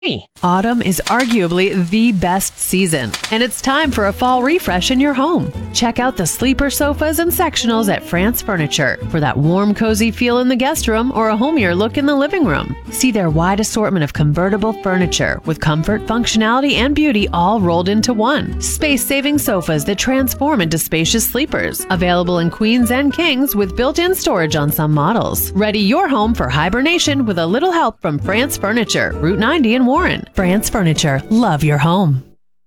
Autumn is arguably the best season, and it's time for a fall refresh in your home. Check out the sleeper sofas and sectionals at France Furniture for that warm, cozy feel in the guest room or a homier look in the living room. See their wide assortment of convertible furniture with comfort, functionality, and beauty all rolled into one. Space-saving sofas that transform into spacious sleepers. Available in queens and kings with built-in storage on some models. Ready your home for hibernation with a little help from France Furniture, Route 90 in Warren. France Furniture, love your home.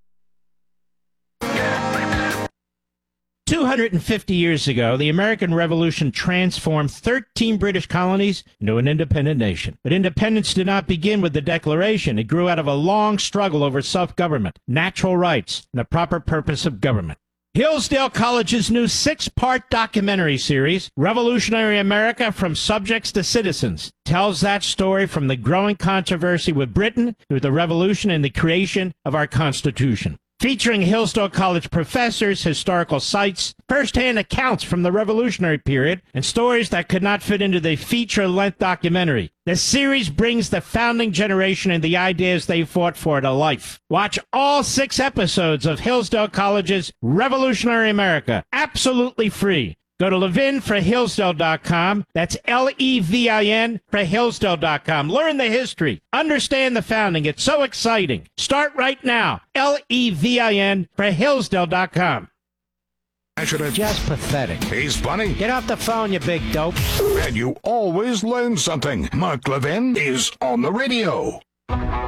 250 years ago, the American Revolution transformed 13 British colonies into an independent nation. But independence did not begin with the Declaration. It grew out of a long struggle over self-government, natural rights, and the proper purpose of government. Hillsdale College's new 6-part documentary series, Revolutionary America from Subjects to Citizens, tells that story from the growing controversy with Britain through the Revolution and the creation of our Constitution. Featuring Hillsdale College professors, historical sites, first-hand accounts from the Revolutionary period, and stories that could not fit into the feature-length documentary. The series brings the founding generation and the ideas they fought for to life. Watch all 6 episodes of Hillsdale College's Revolutionary America, absolutely free. Go to levinforhillsdale.com. That's Levin for Hillsdale.com. Learn the history. Understand the founding. It's so exciting. Start right now. Levin for Hillsdale.com. Just pathetic. He's funny. Get off the phone, you big dope. And you always learn something. Mark Levin is on the radio.